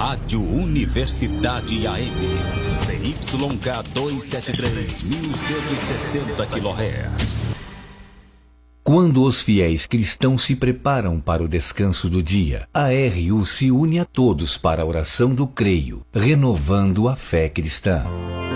Rádio Universidade AM, ZYK 273, 1160 kHz. Quando os fiéis cristãos se preparam para o descanso do dia, a RU se une a todos para a oração do creio, renovando a fé cristã.